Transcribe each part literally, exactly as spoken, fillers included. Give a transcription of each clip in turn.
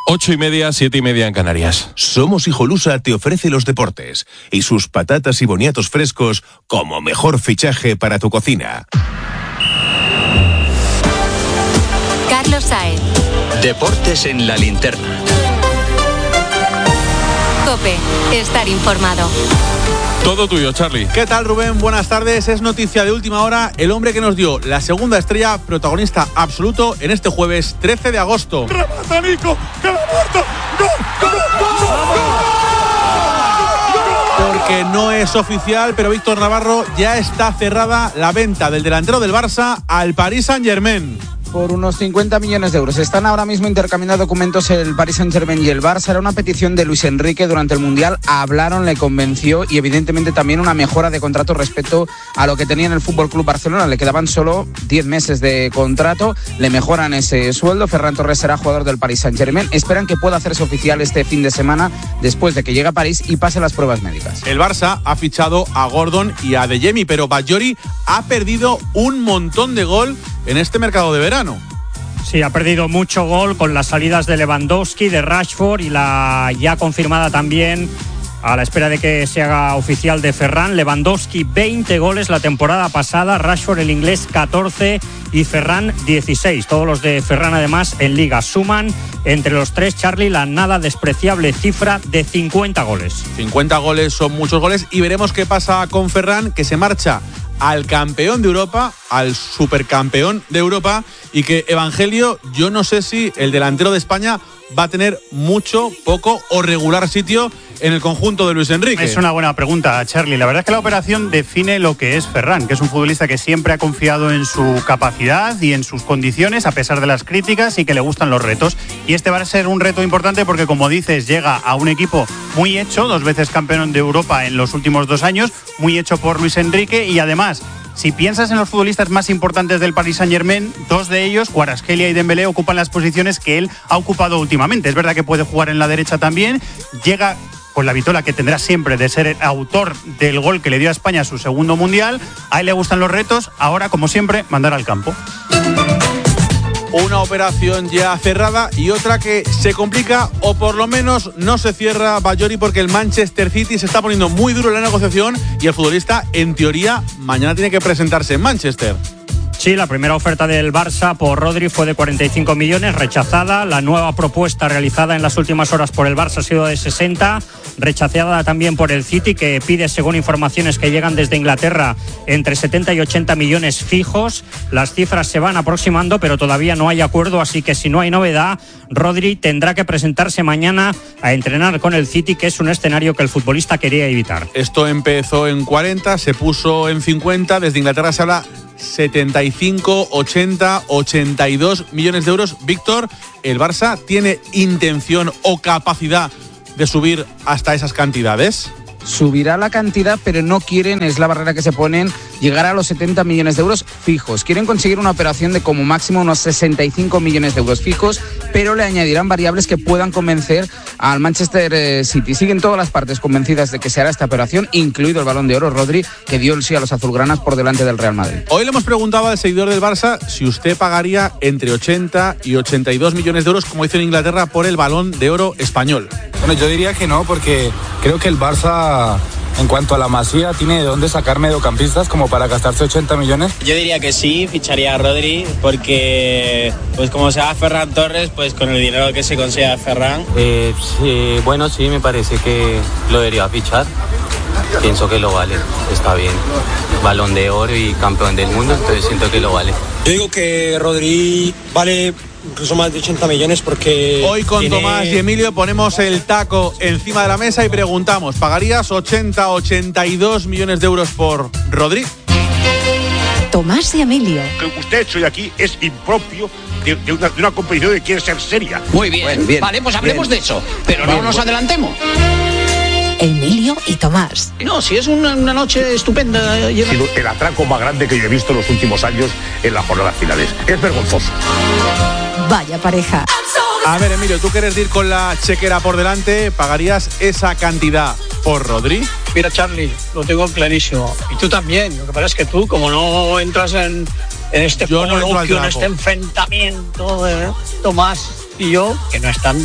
Ocho y media, siete y media en Canarias. Somos Hijolusa te ofrece los deportes y sus patatas y boniatos frescos como mejor fichaje para tu cocina. Carlos Saez. Deportes en la linterna. COPE. Estar informado. Todo tuyo, Charlie. ¿Qué tal, Rubén? Buenas tardes. Es noticia de última hora el hombre que nos dio la segunda estrella, protagonista absoluto en este jueves trece de agosto. ¡Remata, Nico! ¡Que la muerto! ¡Gol! ¡Gol! ¡Gol! Porque no es oficial, pero Víctor Navarro, ya está cerrada la venta del delantero del Barça al Paris Saint-Germain. Por unos cincuenta millones de euros. Están ahora mismo intercambiando documentos el Paris Saint-Germain y el Barça. Era una petición de Luis Enrique durante el Mundial. Hablaron, le convenció y evidentemente también una mejora de contrato respecto a lo que tenía en el F C Barcelona. Le quedaban solo diez meses de contrato. Le mejoran ese sueldo. Ferran Torres será jugador del Paris Saint-Germain. Esperan que pueda hacerse oficial este fin de semana después de que llegue a París y pase las pruebas médicas. El Barça ha fichado a Gordon y a Adeyemi, pero Bajori ha perdido un montón de gol en este mercado de verano. Sí, ha perdido mucho gol con las salidas de Lewandowski, de Rashford y la ya confirmada también, a la espera de que se haga oficial, de Ferran. Lewandowski veinte goles la temporada pasada, Rashford el inglés catorce y Ferran dieciséis. Todos los de Ferran además en Liga. Suman entre los tres, Charlie, la nada despreciable cifra de cincuenta goles. cincuenta goles son muchos goles y veremos qué pasa con Ferran, que se marcha al campeón de Europa, al supercampeón de Europa, y que, Evangelio, yo no sé si el delantero de España va a tener mucho, poco o regular sitio en el conjunto de Luis Enrique. Es una buena pregunta, Charlie. La verdad es que la operación define lo que es Ferran, que es un futbolista que siempre ha confiado en su capacidad y en sus condiciones, a pesar de las críticas, y que le gustan los retos. Y este va a ser un reto importante porque, como dices, llega a un equipo muy hecho, dos veces campeón de Europa en los últimos dos años, muy hecho por Luis Enrique, y además, si piensas en los futbolistas más importantes del Paris Saint-Germain, dos de ellos, Kvaratskhelia y Dembélé, ocupan las posiciones que él ha ocupado últimamente. Es verdad que puede jugar en la derecha también. Llega con la vitola que tendrá siempre de ser el autor del gol que le dio a España su segundo mundial. A él le gustan los retos. Ahora, como siempre, mandar al campo. Una operación ya cerrada y otra que se complica, o por lo menos no se cierra, Bajori, porque el Manchester City se está poniendo muy duro en la negociación y el futbolista, en teoría, mañana tiene que presentarse en Manchester. Sí, la primera oferta del Barça por Rodri fue de cuarenta y cinco millones, rechazada. La nueva propuesta realizada en las últimas horas por el Barça ha sido de sesenta, rechazada también por el City, que pide, según informaciones que llegan desde Inglaterra, entre setenta y ochenta millones fijos. Las cifras se van aproximando, pero todavía no hay acuerdo, así que si no hay novedad, Rodri tendrá que presentarse mañana a entrenar con el City, que es un escenario que el futbolista quería evitar. Esto empezó en cuarenta, se puso en cincuenta, desde Inglaterra se habla setenta y cinco, ochenta, ochenta y dos millones de euros. Víctor, ¿el Barça tiene intención o capacidad de subir hasta esas cantidades? Subirá la cantidad, pero no quieren, es la barrera que se ponen, llegar a los setenta millones de euros fijos. Quieren conseguir una operación de como máximo unos sesenta y cinco millones de euros fijos, pero le añadirán variables que puedan convencer al Manchester City. Siguen todas las partes convencidas de que se hará esta operación, incluido el Balón de Oro, Rodri, que dio el sí a los azulgranas por delante del Real Madrid. Hoy le hemos preguntado al seguidor del Barça si usted pagaría entre ochenta y ochenta y dos millones de euros, como hizo en Inglaterra, por el Balón de Oro español. Bueno, yo diría que no, porque creo que el Barça, en cuanto a la Masía, tiene de dónde sacar mediocampistas como para gastarse ochenta millones. Yo diría que sí, ficharía a Rodri, porque pues como se va Ferran Torres, pues con el dinero que se consigue a Ferran. Eh, sí, bueno, sí, me parece que lo debería fichar. Pienso que lo vale, está bien. Balón de Oro y campeón del mundo, entonces siento que lo vale. Yo digo que Rodri vale incluso más de ochenta millones, porque hoy con tiene... Tomás y Emilio ponemos el taco encima de la mesa y preguntamos, ¿pagarías ochenta, ochenta y dos millones de euros por Rodri? Tomás y Emilio. Lo que usted ha hecho de aquí es impropio de, de, una, de una competición que quiere ser seria. Muy bien, bueno, bien vale, pues hablemos bien de eso, pero bien, no nos bueno. adelantemos. Emilio y Tomás. No, si es una, una noche estupenda. Ha sido el atraco más grande que yo he visto en los últimos años en las jornadas finales. Es vergonzoso. Vaya pareja. A ver, Emilio, tú quieres ir con la chequera por delante, ¿pagarías esa cantidad por Rodri? Mira, Charlie, lo tengo clarísimo. Y tú también. Lo que pasa es que tú, como no entras en, en este coloquio, no en este enfrentamiento de Tomás y yo, que no es tanto,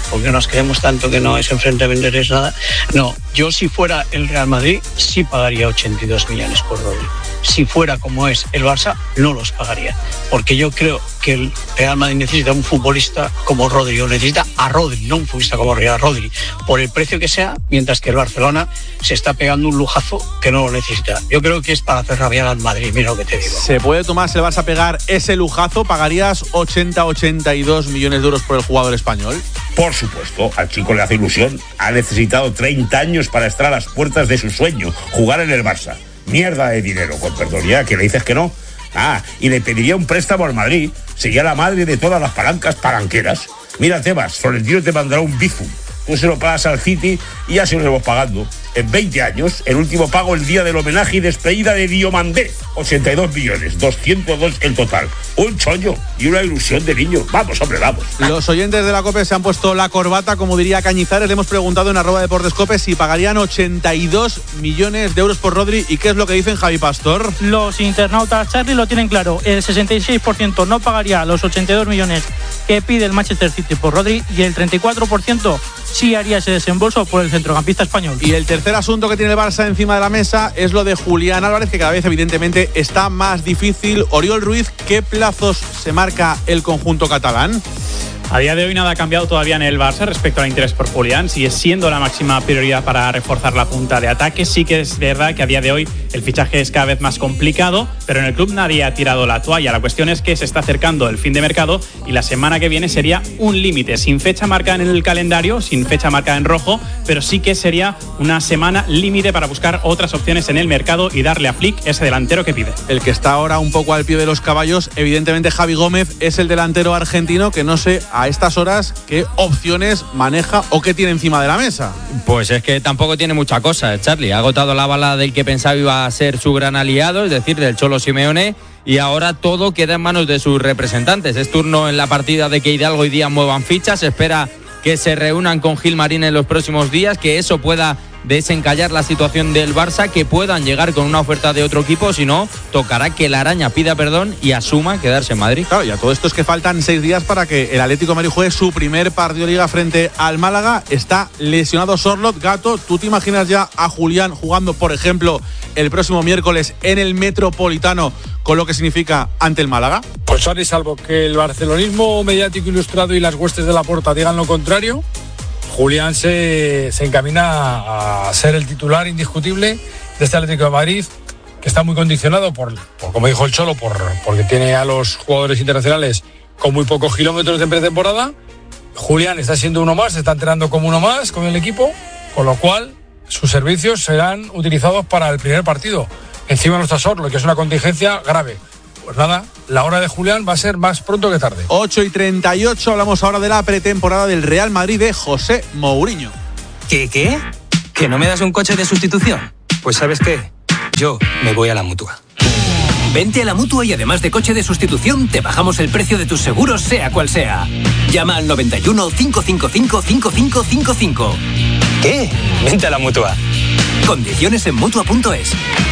porque nos creemos tanto que no es enfrentamiento, es nada. No, yo si fuera el Real Madrid sí pagaría ochenta y dos millones por Rodri. Si fuera como es el Barça, no los pagaría, porque yo creo que el Real Madrid necesita un futbolista como Rodri, o necesita a Rodri, no un futbolista como Real Rodri, por el precio que sea, mientras que el Barcelona se está pegando un lujazo que no lo necesita. Yo creo que es para hacer rabiar al Madrid, mira lo que te digo. ¿Se puede, Tomás, el Barça pegar ese lujazo? ¿Pagarías ochenta a ochenta y dos millones de euros por el jugador español? Por supuesto, al chico le hace ilusión. Ha necesitado treinta años para estar a las puertas de su sueño, jugar en el Barça. Mierda de dinero, con perdón, ya que le dices que no. Ah, y le pediría un préstamo al Madrid. Sería la madre de todas las palancas palanqueras. Mira, Tebas, Florentino te mandará un bizum. Tú se lo pagas al City y ya se lo iremos pagando. En veinte años, el último pago el día del homenaje y despedida de Diomandé. ochenta y dos millones, doscientos dos el total. Un chollo y una ilusión de niño. Vamos, hombre, vamos. Los oyentes de la COPE se han puesto la corbata, como diría Cañizares. Le hemos preguntado en arroba Deportes COPE si pagarían ochenta y dos millones de euros por Rodri. ¿Y qué es lo que dicen, Javi Pastor? Los internautas, Charlie, lo tienen claro. El sesenta y seis por ciento no pagaría los ochenta y dos millones que pide el Manchester City por Rodri, y el treinta y cuatro por ciento sí haría ese desembolso por el centrocampista español. Y el tercer asunto que tiene el Barça encima de la mesa es lo de Julián Álvarez, que cada vez evidentemente está más difícil. Oriol Ruiz, ¿qué plazos se marca el conjunto catalán? A día de hoy nada ha cambiado todavía en el Barça respecto al interés por Julián. Sigue siendo la máxima prioridad para reforzar la punta de ataque. Sí que es verdad que a día de hoy el fichaje es cada vez más complicado, pero en el club nadie ha tirado la toalla. La cuestión es que se está acercando el fin de mercado y la semana que viene sería un límite, sin fecha marcada en el calendario, sin fecha marcada en rojo, pero sí que sería una semana límite para buscar otras opciones en el mercado y darle a Flick ese delantero que pide. El que está ahora un poco al pie de los caballos, evidentemente Javi Gómez, es el delantero argentino, que no sé a estas horas qué opciones maneja o qué tiene encima de la mesa. Pues es que tampoco tiene mucha cosa, Charlie. Ha agotado la bala del que pensaba iba a ser su gran aliado, es decir, del Cholo Simeone, y ahora todo queda en manos de sus representantes. Es turno en la partida de que Hidalgo y Díaz muevan fichas. Se espera que se reúnan con Gilmarín en los próximos días, que eso pueda desencallar la situación del Barça, que puedan llegar con una oferta de otro equipo. Si no, tocará que la araña pida perdón y asuma quedarse en Madrid. Claro, y a todo esto es que faltan seis días para que el Atlético de Madrid juegue su primer partido de Liga frente al Málaga. Está lesionado Sorloth. Gato, ¿tú te imaginas ya a Julián jugando, por ejemplo, el próximo miércoles en el Metropolitano, con lo que significa ante el Málaga? Pues Ari, salvo que el barcelonismo mediático ilustrado y las huestes de la Porta digan lo contrario, Julián se, se encamina a ser el titular indiscutible de este Atlético de Madrid, que está muy condicionado por, por como dijo el Cholo, por, porque tiene a los jugadores internacionales con muy pocos kilómetros de pretemporada. Julián está siendo uno más, se está entrenando como uno más con el equipo, con lo cual sus servicios serán utilizados para el primer partido. Encima no está Sorloth, que es una contingencia grave. Pues nada, la hora de Julián va a ser más pronto que tarde. ocho y treinta y ocho, hablamos ahora de la pretemporada del Real Madrid de José Mourinho. ¿Qué, qué? ¿Que no me das un coche de sustitución? Pues ¿sabes qué? Yo me voy a la Mutua. Vente a la Mutua y además de coche de sustitución, te bajamos el precio de tus seguros, sea cual sea. Llama al noventa y uno, cinco cinco cinco, cinco cinco cinco cinco. ¿Qué? Vente a la Mutua. Condiciones en Mutua punto es.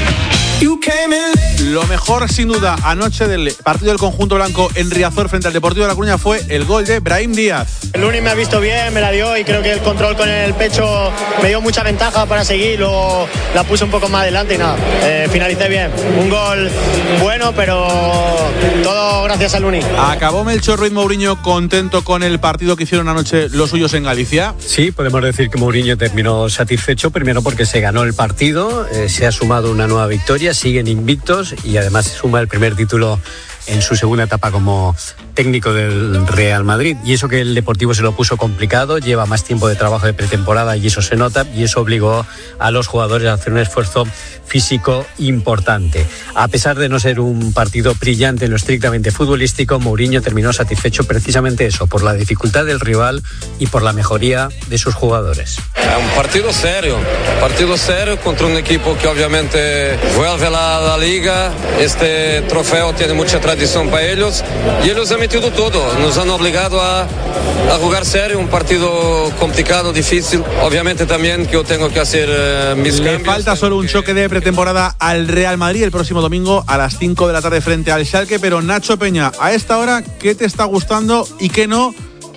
Lo mejor, sin duda, anoche del partido del conjunto blanco en Riazor frente al Deportivo de La Coruña fue el gol de Brahim Díaz. El Luni me ha visto bien, me la dio y creo que el control con el pecho me dio mucha ventaja para seguir, luego la puse un poco más adelante y nada, eh, finalicé bien. Un gol bueno, pero todo gracias al Luni. ¿Acabó Melchor Ruiz Mourinho contento con el partido que hicieron anoche los suyos en Galicia? Sí, podemos decir que Mourinho terminó satisfecho, primero porque se ganó el partido, eh, se ha sumado una nueva victoria, siguen invictos y además se suma el primer título en su segunda etapa como técnico del Real Madrid, y eso que el Deportivo se lo puso complicado, lleva más tiempo de trabajo de pretemporada y eso se nota, y eso obligó a los jugadores a hacer un esfuerzo físico importante. A pesar de no ser un partido brillante en lo estrictamente futbolístico, Mourinho terminó satisfecho precisamente eso, por la dificultad del rival y por la mejoría de sus jugadores. Es un partido serio, partido serio contra un equipo que obviamente vuelve a la, la liga. Este trofeo tiene mucha tradición para ellos y ellos han metido todo, nos han obligado a, a jugar serio, un partido complicado, difícil. Obviamente también que yo tengo que hacer uh, mis Le cambios. falta solo un choque de pretemporada al Real Madrid el próximo domingo a las cinco de la tarde frente al Schalke, pero Nacho Peña, a esta hora, ¿qué te está gustando y qué no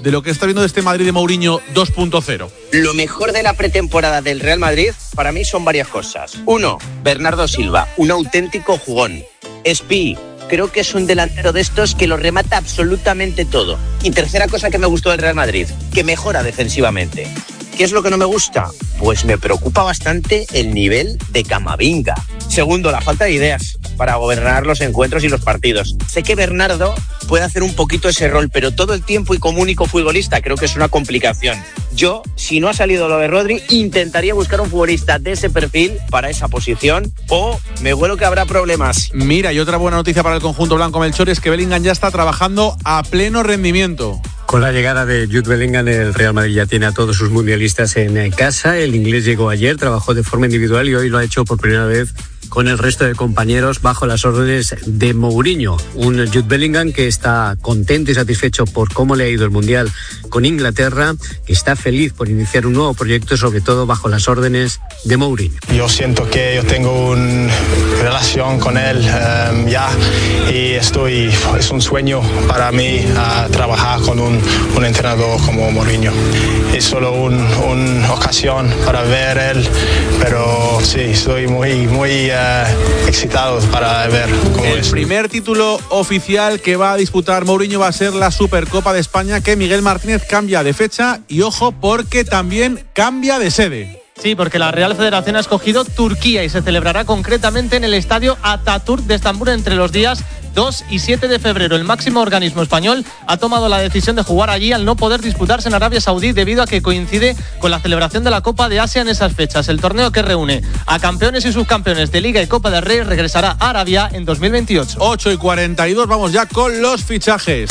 de lo que está viendo de este Madrid de Mourinho dos punto cero. Lo mejor de la pretemporada del Real Madrid para mí son varias cosas. Uno, Bernardo Silva, un auténtico jugón. Espi, creo que es un delantero de estos que lo remata absolutamente todo. Y tercera cosa que me gustó del Real Madrid, que mejora defensivamente. ¿Qué es lo que no me gusta? Pues me preocupa bastante el nivel de Camavinga. Segundo, la falta de ideas para gobernar los encuentros y los partidos. Sé que Bernardo puede hacer un poquito ese rol, pero todo el tiempo y como único futbolista creo que es una complicación. Yo, si no ha salido lo de Rodri, intentaría buscar un futbolista de ese perfil para esa posición o me huelo que habrá problemas. Mira, y otra buena noticia para el conjunto blanco Melchor es que Bellingham ya está trabajando a pleno rendimiento. Con la llegada de Jude Bellingham, el Real Madrid ya tiene a todos sus mundialistas en casa. El inglés llegó ayer, trabajó de forma individual y hoy lo ha hecho por primera vez con el resto de compañeros bajo las órdenes de Mourinho. Un Jude Bellingham que está contento y satisfecho por cómo le ha ido el Mundial con Inglaterra, que está feliz por iniciar un nuevo proyecto, sobre todo bajo las órdenes de Mourinho. Yo siento que yo tengo una relación con él um, ya y estoy, es un sueño para mí uh, trabajar con un, un entrenador como Mourinho. Es solo una un ocasión para ver él, pero sí, estoy muy, muy uh, excitado para ver cómo el es. El primer título oficial que va a disputar Mourinho va a ser la Supercopa de España, que Miguel Martínez cambia de fecha y ojo porque también cambia de sede. Sí, porque la Real Federación ha escogido Turquía y se celebrará concretamente en el estadio Atatürk de Estambul entre los días dos y siete de febrero. El máximo organismo español ha tomado la decisión de jugar allí al no poder disputarse en Arabia Saudí debido a que coincide con la celebración de la Copa de Asia en esas fechas. El torneo que reúne a campeones y subcampeones de Liga y Copa del Rey regresará a Arabia en dos mil veintiocho. ocho y cuarenta y dos, vamos ya con los fichajes.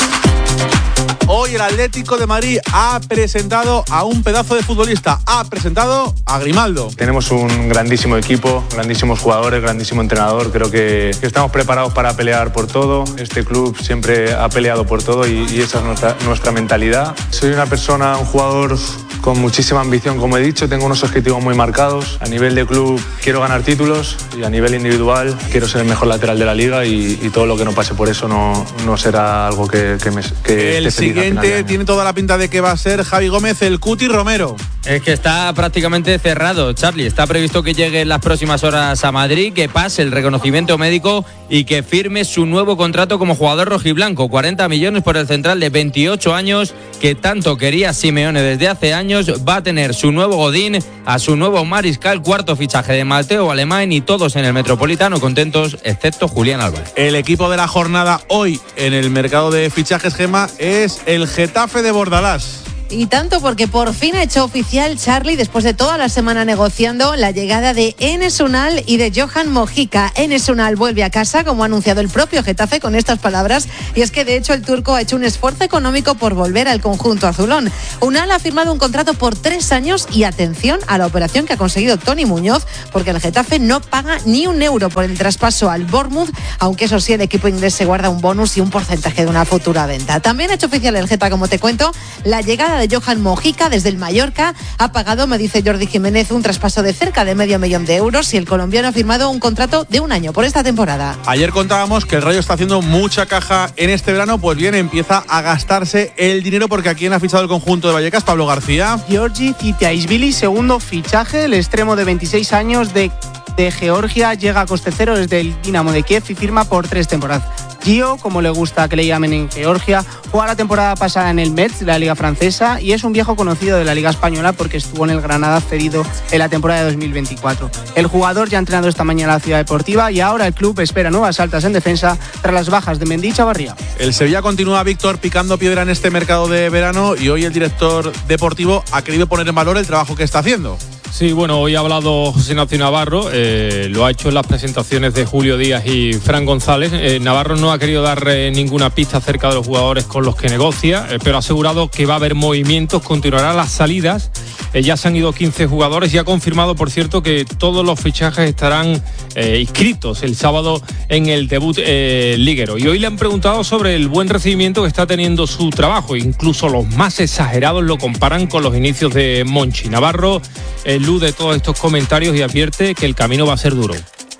Hoy el Atlético de Madrid ha presentado a un pedazo de futbolista, ha presentado a Grimaldo. Tenemos un grandísimo equipo, grandísimos jugadores, grandísimo entrenador. Creo que, que estamos preparados para pelear por todo. Este club siempre ha peleado por todo y, y esa es nuestra, nuestra mentalidad. Soy una persona, un jugador con muchísima ambición, como he dicho. Tengo unos objetivos muy marcados. A nivel de club quiero ganar títulos y a nivel individual quiero ser el mejor lateral de la liga y, y todo lo que no pase por eso no, no será algo que, que me que El siguiente tiene toda la pinta de que va a ser Javi Gómez, el Cuti Romero. Es que está prácticamente cerrado, Charlie. Está previsto que llegue en las próximas horas a Madrid, que pase el reconocimiento médico y que firme su nuevo contrato como jugador rojiblanco. cuarenta millones por el central de veintiocho años que tanto quería Simeone desde hace años. Va a tener su nuevo Godín, a su nuevo mariscal, cuarto fichaje de Mateo Alemán y todos en el Metropolitano contentos, excepto Julián Álvarez. El equipo de la jornada hoy en el mercado de fichajes, Gema, es el Getafe de Bordalás. Y tanto porque por fin ha hecho oficial, Charlie, después de toda la semana negociando, la llegada de Enes Unal y de Johan Mojica. Enes Unal vuelve a casa, como ha anunciado el propio Getafe con estas palabras, y es que de hecho el turco ha hecho un esfuerzo económico por volver al conjunto azulón. Unal ha firmado un contrato por tres años y atención a la operación que ha conseguido Tony Muñoz, porque el Getafe no paga ni un euro por el traspaso al Bournemouth, aunque eso sí, el equipo inglés se guarda un bonus y un porcentaje de una futura venta. También ha hecho oficial el Geta, como te cuento, la llegada de Johan Mojica desde el Mallorca. Ha pagado, me dice Jordi Jiménez, un traspaso de cerca de medio millón de euros y el colombiano ha firmado un contrato de un año por esta temporada. Ayer contábamos que el Rayo está haciendo mucha caja en este verano, pues bien, empieza a gastarse el dinero porque aquí ha fichado el conjunto de Vallecas, Pablo García. Georgi Titiaishvili, segundo fichaje, el extremo de veintiséis años de, de Georgia, llega a coste cero desde el Dinamo de Kiev y firma por tres temporadas. Gio, como le gusta que le llamen en Georgia, juega la temporada pasada en el Metz de la Liga Francesa y es un viejo conocido de la Liga Española porque estuvo en el Granada cedido en la temporada de dos mil veinticuatro. El jugador ya ha entrenado esta mañana en la Ciudad Deportiva y ahora el club espera nuevas altas en defensa tras las bajas de Mendy y Chavarría. El Sevilla continúa, Víctor, picando piedra en este mercado de verano y hoy el director deportivo ha querido poner en valor el trabajo que está haciendo. Sí, bueno, hoy ha hablado José Ignacio Navarro, eh, lo ha hecho en las presentaciones de Julio Díaz y Fran González. Eh, Navarro no ha querido dar eh, ninguna pista acerca de los jugadores con los que negocia, eh, pero ha asegurado que va a haber movimientos, continuarán las salidas. Eh, ya se han ido quince jugadores y ha confirmado, por cierto, que todos los fichajes estarán eh, inscritos el sábado en el debut eh, liguero. Y hoy le han preguntado sobre el buen recibimiento que está teniendo su trabajo. Incluso los más exagerados lo comparan con los inicios de Monchi. Navarro elude todos estos comentarios y advierte que el camino va a ser duro.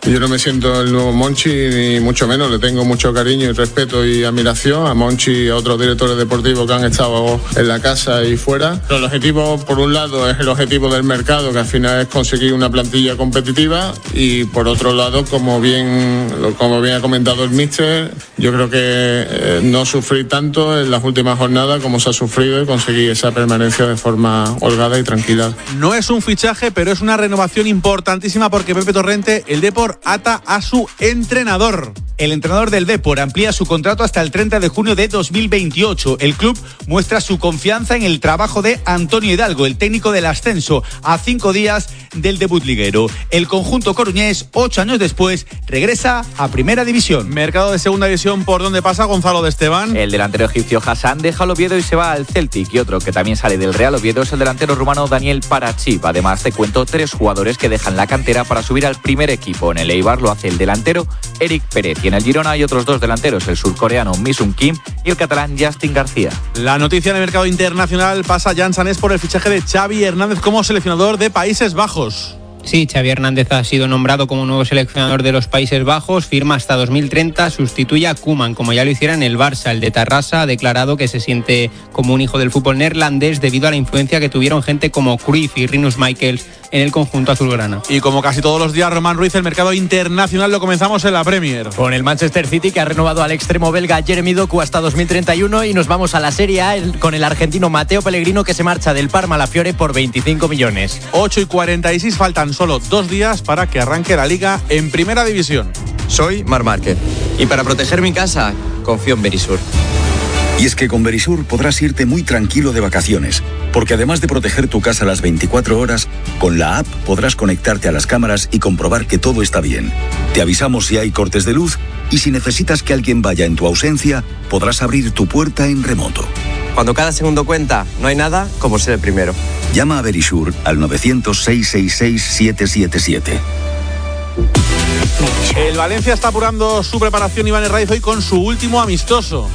Yo no me siento el nuevo Monchi, ni mucho menos. Le tengo mucho cariño y respeto y admiración a Monchi y a otros directores deportivos que han estado en la casa y fuera. Pero el objetivo, por un lado, es el objetivo del mercado, que al final es conseguir una plantilla competitiva, y por otro lado, como bien, como bien ha comentado el míster, yo creo que eh, no sufrí tanto en las últimas jornadas como se ha sufrido y conseguí esa permanencia de forma holgada y tranquila. No es un fichaje, pero es una renovación importantísima porque Pepe Torrente, el Depor, ata a su entrenador. El entrenador del Depor amplía su contrato hasta el treinta de junio de dos mil veintiocho. El club muestra su confianza en el trabajo de Antonio Hidalgo, el técnico del ascenso, a cinco días del debut liguero. El conjunto coruñés, ocho años después, regresa a Primera División. Mercado de Segunda División, ¿por dónde pasa Gonzalo de Esteban? El delantero egipcio Hassan deja el Oviedo y se va al Celtic, y otro que también sale del Real Oviedo es el delantero rumano Daniel Parachiv. Además, te cuento tres jugadores que dejan la cantera para subir al primer equipo. En el Eibar lo hace el delantero Eric Pérez, y en el Girona hay otros dos delanteros, el surcoreano Misung Kim y el catalán Justin García. La noticia en el mercado internacional pasa Jan Sanés por el fichaje de Xavi Hernández como seleccionador de Países Bajos. Sí, Xavi Hernández ha sido nombrado como nuevo seleccionador de los Países Bajos, firma hasta dos mil treinta, sustituye a Koeman, como ya lo hiciera en el Barça. El de Tarrasa ha declarado que se siente como un hijo del fútbol neerlandés debido a la influencia que tuvieron gente como Cruyff y Rinus Michels en el conjunto azulgrana. Y como casi todos los días, Román Ruiz, el mercado internacional lo comenzamos en la Premier. Con el Manchester City, que ha renovado al extremo belga Jeremy Doku hasta dos mil treinta y uno, y nos vamos a la Serie A con el argentino Matteo Pellegrino, que se marcha del Parma a la Fiore por veinticinco millones. ocho y cuarenta y seis, faltan solo dos días para que arranque la Liga en Primera División. Soy Marc Márquez y para proteger mi casa confío en Verisur. Y es que con Verisur podrás irte muy tranquilo de vacaciones, porque además de proteger tu casa las veinticuatro horas, con la app podrás conectarte a las cámaras y comprobar que todo está bien. Te avisamos si hay cortes de luz, y si necesitas que alguien vaya en tu ausencia, podrás abrir tu puerta en remoto. Cuando cada segundo cuenta, no hay nada como ser el primero. Llama a Verisur al nueve cero cero, seis seis seis, siete siete siete. El Valencia está apurando su preparación, Iván Herraiz, hoy con su último amistoso.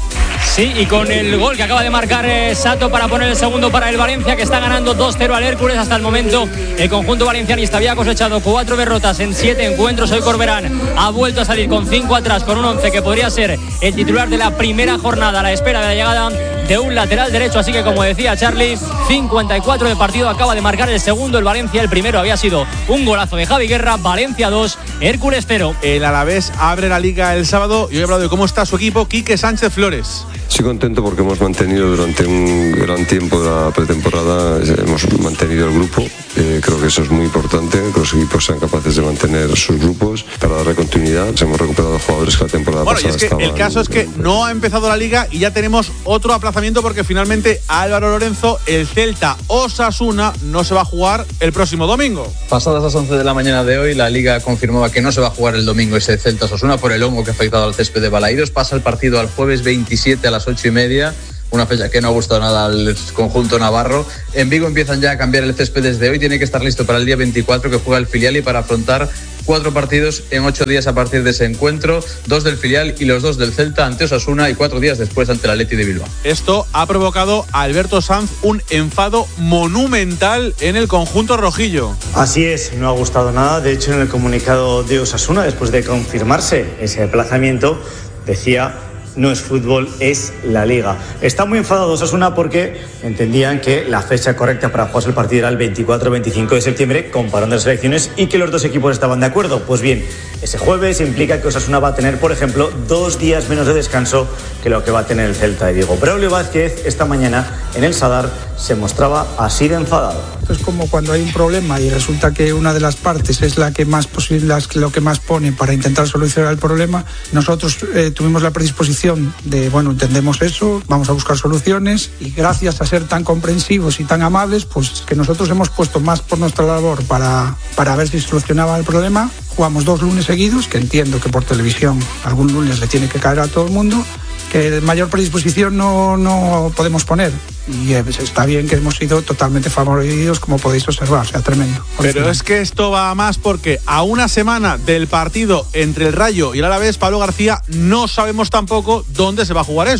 Sí, y con el gol que acaba de marcar eh, Sato para poner el segundo para el Valencia, que está ganando dos cero al Hércules. Hasta el momento el conjunto valencianista había cosechado cuatro derrotas en siete encuentros. Hoy Corberán ha vuelto a salir con cinco atrás, con un once que podría ser el titular de la primera jornada, a la espera de la llegada de un lateral derecho. Así que, como decía Charlie, cincuenta y cuatro de partido, acaba de marcar el segundo el Valencia. El primero había sido un golazo de Javi Guerra. Valencia dos, Hércules cero. El Alavés abre la Liga el sábado y hoy he hablado de cómo está su equipo. Quique Sánchez Flores. Estoy contento porque hemos mantenido durante un gran tiempo de la pretemporada, hemos mantenido el grupo. Eh, creo que eso es muy importante, que los equipos sean capaces de mantener sus grupos para darle continuidad. Hemos recuperado jugadores que la temporada bueno, pasada y es que el caso es que no ha empezado la Liga y ya tenemos otro aplazamiento, porque finalmente Álvaro Lorenzo, el Celta Osasuna, no se va a jugar el próximo domingo. Pasadas las once de la mañana de hoy, la Liga confirmaba que no se va a jugar el domingo ese Celta Osasuna por el hongo que ha afectado al césped de Balaídos. Pasa el partido al jueves veintisiete a las ocho y media. Una fecha que no ha gustado nada al conjunto navarro. En Vigo empiezan ya a cambiar el césped desde hoy. Tiene que estar listo para el día veinticuatro, que juega el filial, y para afrontar cuatro partidos en ocho días a partir de ese encuentro. Dos del filial y los dos del Celta ante Osasuna, y cuatro días después ante el Athletic de Bilbao. Esto ha provocado a Alberto Sanz un enfado monumental en el conjunto rojillo. Así es, no ha gustado nada. De hecho, en el comunicado de Osasuna, después de confirmarse ese aplazamiento, decía: no es fútbol, es la Liga. Está muy enfadado Osasuna porque entendían que la fecha correcta para jugarse el partido era el veinticuatro veinticinco de septiembre, comparando las elecciones, y que los dos equipos estaban de acuerdo. Pues bien, ese jueves implica que Osasuna va a tener, por ejemplo, dos días menos de descanso que lo que va a tener el Celta de Vigo. Braulio Vázquez esta mañana en el Sadar se mostraba así de enfadado. Es como cuando hay un problema y resulta que una de las partes es la que más posible, lo que más pone para intentar solucionar el problema. Nosotros eh, tuvimos la predisposición de, bueno, entendemos eso, vamos a buscar soluciones, y gracias a ser tan comprensivos y tan amables, pues que nosotros hemos puesto más por nuestra labor para, para ver si solucionaba el problema. Jugamos dos lunes seguidos, que entiendo que por televisión algún lunes le tiene que caer a todo el mundo, que mayor predisposición no, no podemos poner. Y eh, pues está bien que hemos sido totalmente favorecidos, como podéis observar, o sea, tremendo. Pero es que esto va a más, porque a una semana del partido entre el Rayo y el Alavés, Pablo García, no sabemos tampoco dónde se va a jugar eso.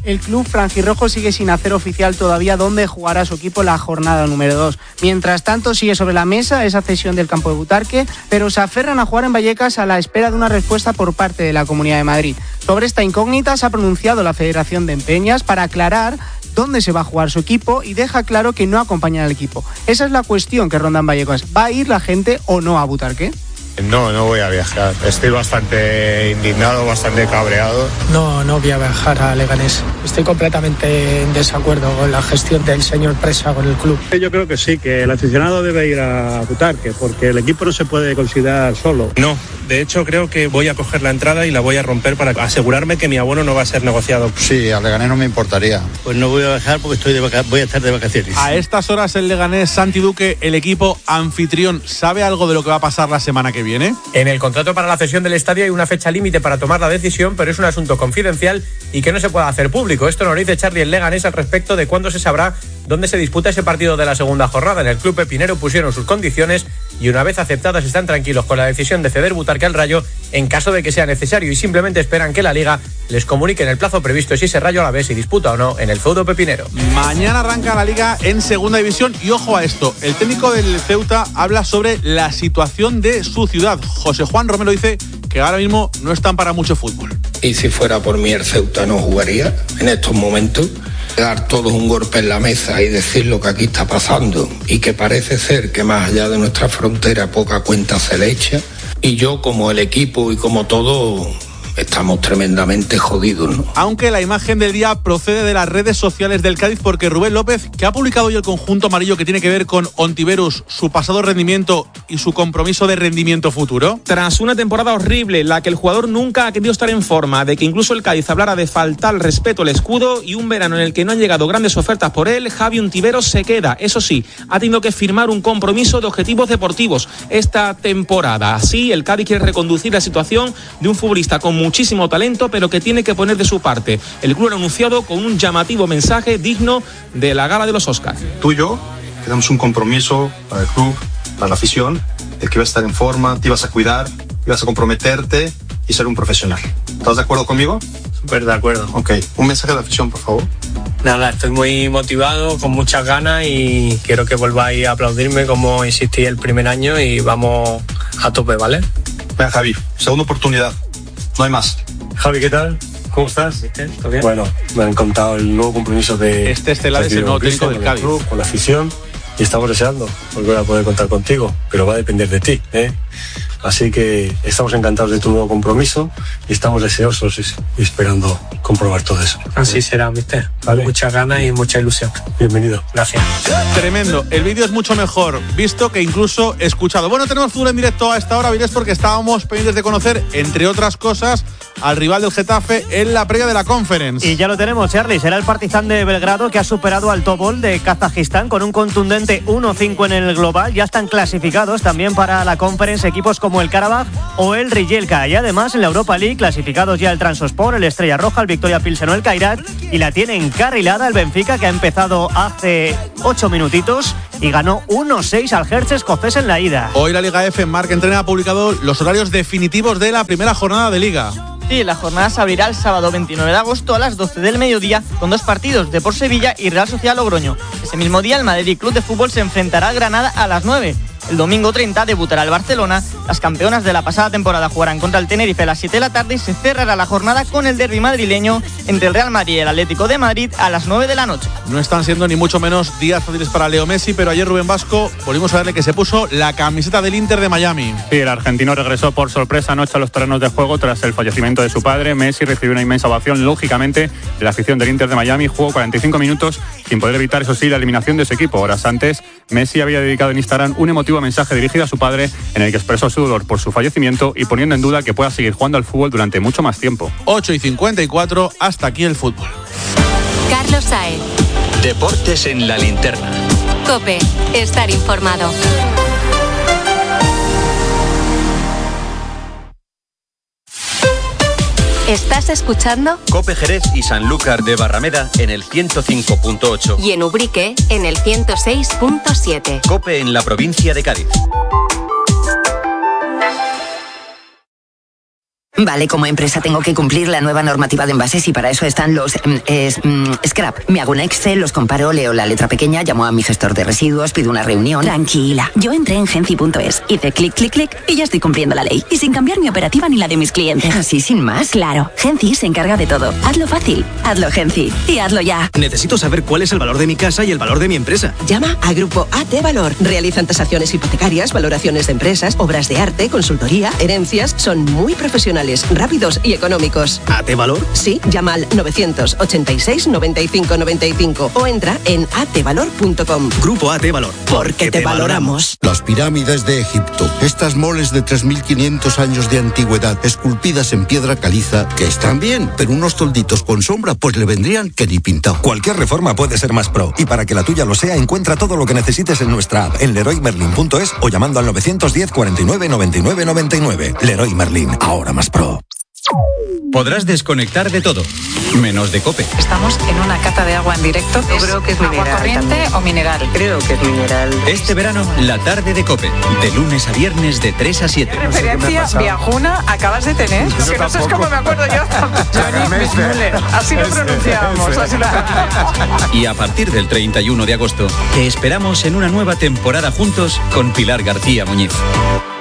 el club franjirrojo sigue sin hacer oficial todavía dónde jugará su equipo la jornada número dos. Mientras tanto, sigue sobre la mesa esa cesión del campo de Butarque, pero se aferran a jugar en Vallecas a la espera de una respuesta por parte de la Comunidad de Madrid. Sobre esta incógnita se ha pronunciado la Federación de Empeñas para aclarar dónde se va a jugar su equipo y deja claro que no acompaña al equipo. Esa es la cuestión que ronda en Vallecas. ¿Va a ir la gente o no a Butarque? No, no voy a viajar. Estoy bastante indignado, bastante cabreado. No, no voy a viajar a Leganés. Estoy completamente en desacuerdo con la gestión del señor Presa con el club. Yo creo que sí, que el aficionado debe ir a Butarque, porque el equipo no se puede considerar solo. No, de hecho creo que voy a coger la entrada y la voy a romper para asegurarme que mi abono no va a ser negociado. Sí, a Leganés no me importaría. Pues no voy a viajar porque estoy de vaca- voy a estar de vacaciones. A estas horas el Leganés, Santi Duque, el equipo anfitrión, ¿sabe algo de lo que va a pasar la semana que viene? En el contrato para la cesión del estadio hay una fecha límite para tomar la decisión, pero es un asunto confidencial y que no se puede hacer público. Esto nos lo dice Charlie el Leganés al respecto de cuándo se sabrá dónde se disputa ese partido de la segunda jornada. En el club pepinero pusieron sus condiciones y una vez aceptadas están tranquilos con la decisión de ceder Butarque al Rayo en caso de que sea necesario y simplemente esperan que la Liga les comunique en el plazo previsto si ese Rayo a la vez se disputa o no en el feudo pepinero. Mañana arranca la Liga en segunda división y ojo a esto, el técnico del Ceuta habla sobre la situación de su ciudad. José Juan Romero dice que ahora mismo no están para mucho fútbol. Y si fuera por mí el Ceuta no jugaría en estos momentos. Dar todos un golpe en la mesa y decir lo que aquí está pasando y que parece ser que más allá de nuestra frontera poca cuenta se le echa. Y yo como el equipo y como todo estamos tremendamente jodidos, ¿no? Aunque la imagen del día procede de las redes sociales del Cádiz porque Rubén López, que ha publicado hoy el conjunto amarillo que tiene que ver con Ontiverus, su pasado rendimiento y su compromiso de rendimiento futuro. Tras una temporada horrible en la que el jugador nunca ha querido estar en forma, de que incluso el Cádiz hablara de faltar el respeto al escudo y un verano en el que no han llegado grandes ofertas por él, Javi Ontiveros se queda. Eso sí, ha tenido que firmar un compromiso de objetivos deportivos esta temporada. Así, el Cádiz quiere reconducir la situación de un futbolista con muchísimo talento, pero que tiene que poner de su parte. El club ha anunciado con un llamativo mensaje digno de la gala de los Oscars. Tú y yo tenemos un compromiso para el club, para la afición, de que ibas a estar en forma, te ibas a cuidar, ibas a comprometerte y ser un profesional. ¿Estás de acuerdo conmigo? Súper de acuerdo. Ok, un mensaje de la afición, por favor. Nada, estoy muy motivado, con muchas ganas y quiero que volváis a aplaudirme como insistí el primer año y vamos a tope, ¿vale? Venga, Javi, segunda oportunidad. No hay más. Javi, ¿qué tal? ¿Cómo estás? ¿Todo bien? Bueno, me han contado el nuevo compromiso de... Este Estelar es el nuevo técnico del Cádiz. Con la afición y estamos deseando volver a poder contar contigo, pero va a depender de ti, ¿eh? Así que estamos encantados de tu nuevo compromiso y estamos deseosos y esperando comprobar todo eso. Así será, mister. Vale. Muchas ganas y mucha ilusión. Bienvenido. Gracias. Tremendo. El vídeo es mucho mejor visto que incluso escuchado. Bueno, tenemos fútbol en directo a esta hora, Vilés, porque estábamos pendientes de conocer, entre otras cosas, al rival del Getafe en la previa de la Conference. Y ya lo tenemos, Charlie. Será el Partizan de Belgrado que ha superado al Topol de Kazajistán con un contundente uno cinco en el global. Ya están clasificados también para la Conference equipos como como el Karabakh o el Rijeka. Y además en la Europa League clasificados ya el Trabzonspor, el Estrella Roja, el Victoria Pilsen o el Kairat, y la tiene encarrilada el Benfica, que ha empezado hace ocho minutitos y ganó uno seis al Hertz escocés en la ida. Hoy la Liga F, Marc Entrena, ha publicado los horarios definitivos de la primera jornada de Liga. Sí, la jornada se abrirá el sábado veintinueve de agosto a las doce del mediodía con dos partidos, Depor Sevilla y Real Sociedad Logroño. Ese mismo día el Madrid Club de Fútbol se enfrentará al Granada a las nueve. El domingo treinta debutará el Barcelona. Las campeonas de la pasada temporada jugarán contra el Tenerife a las siete de la tarde y se cerrará la jornada con el derbi madrileño entre el Real Madrid y el Atlético de Madrid a las nueve de la noche. No están siendo ni mucho menos días fáciles para Leo Messi, pero ayer Rubén Vasco volvimos a verle que se puso la camiseta del Inter de Miami. Sí, el argentino regresó por sorpresa anoche a los terrenos de juego tras el fallecimiento de su padre. Messi recibió una inmensa ovación, lógicamente, de la afición del Inter de Miami. Jugó cuarenta y cinco minutos sin poder evitar, eso sí, la eliminación de su equipo. Horas antes, Messi había dedicado en Instagram un emotivo mensaje dirigido a su padre en el que expresó su dolor por su fallecimiento y poniendo en duda que pueda seguir jugando al fútbol durante mucho más tiempo. ocho y cincuenta y cuatro, hasta aquí el fútbol. Carlos Saez. Deportes en la linterna. COPE, estar informado. ¿Estás escuchando? COPE Jerez y Sanlúcar de Barrameda en el ciento cinco punto ocho. Y en Ubrique en el ciento seis punto siete. COPE en la provincia de Cádiz. Vale, como empresa tengo que cumplir la nueva normativa de envases y para eso están los mm, es, mm, scrap. Me hago un Excel, los comparo, leo la letra pequeña, llamo a mi gestor de residuos, pido una reunión. Tranquila, yo entré en Genci punto es, hice clic, clic, clic y ya estoy cumpliendo la ley. Y sin cambiar mi operativa ni la de mis clientes. ¿Así sin más? Claro, Genci se encarga de todo. Hazlo fácil, hazlo Genci y hazlo ya. Necesito saber cuál es el valor de mi casa y el valor de mi empresa. Llama a Grupo A T Valor. Realizan tasaciones hipotecarias, valoraciones de empresas, obras de arte, consultoría, herencias. Son muy profesionales, rápidos y económicos. ¿A T Valor? Sí, llama al novecientos ochenta y seis noventa y cinco noventa y cinco o entra en a t valor punto com. Grupo A T Valor. Porque te valoramos. Las pirámides de Egipto. Estas moles de tres mil quinientos años de antigüedad, esculpidas en piedra caliza, que están bien, pero unos tolditos con sombra pues le vendrían que ni pintado. Cualquier reforma puede ser más pro, y para que la tuya lo sea, encuentra todo lo que necesites en nuestra app, en leroy merlin punto es o llamando al novecientos diez cuarenta y nueve noventa y nueve noventa y nueve. Leroy Merlin, ahora más pro. Podrás desconectar de todo, menos de COPE. Estamos en una cata de agua en directo. Yo creo que es agua mineral corriente también. o mineral. Creo que es mineral. Este verano, la tarde de COPE, de lunes a viernes de tres a siete. ¿Qué referencia viajuna acabas de tener? Lo que no sé es cómo me acuerdo yo. Johnny Müller. Así lo pronunciábamos. Así lo pronunciábamos. Y a partir del treinta y uno de agosto, te esperamos en una nueva temporada juntos con Pilar García Muñiz.